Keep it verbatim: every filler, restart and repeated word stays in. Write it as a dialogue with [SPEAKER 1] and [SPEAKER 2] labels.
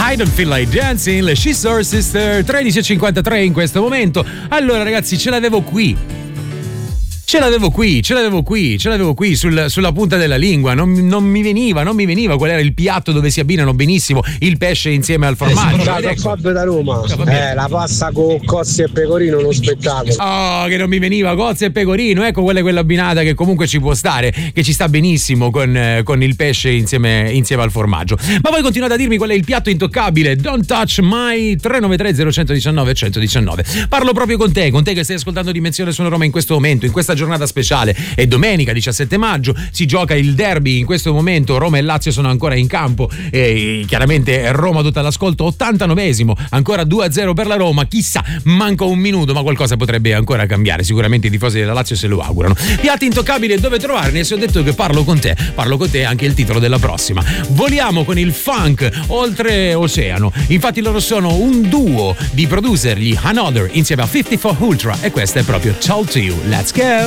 [SPEAKER 1] I don't feel like dancing, le She Saw Her Sister, tredici e cinquantatré in questo momento. Allora ragazzi, ce l'avevo qui. Ce l'avevo qui, ce l'avevo qui, ce l'avevo qui sul, sulla punta della lingua, non, non mi veniva, non mi veniva qual era il piatto dove si abbinano benissimo il pesce insieme al formaggio.
[SPEAKER 2] Ciao, ecco. Fabio da Roma. Eh, la pasta con cozze e pecorino è uno spettacolo.
[SPEAKER 1] Oh, che non mi veniva, cozze e pecorino, ecco quella è quella abbinata che comunque ci può stare, che ci sta benissimo con, eh, con il pesce insieme, insieme al formaggio. Ma voi continuate a dirmi qual è il piatto intoccabile. Don't touch my tre nove tre zero uno uno nove uno uno nove. Parlo proprio con te, con te che stai ascoltando Dimensione Suono Roma in questo momento, in questa giornata speciale. È domenica diciassette maggio, si gioca il derby in questo momento, Roma e Lazio sono ancora in campo e chiaramente Roma tutta all'ascolto, ottantanovesimo, ancora due a zero per la Roma, chissà, manca un minuto ma qualcosa potrebbe ancora cambiare, sicuramente i tifosi della Lazio se lo augurano. Piatti intoccabili, dove trovarne? Se ho detto che parlo con te, parlo con te anche il titolo della prossima. Voliamo con il funk oltre oceano, infatti loro sono un duo di producer, gli Another insieme a cinquantaquattro Ultra e questa è proprio Told to You. Let's go!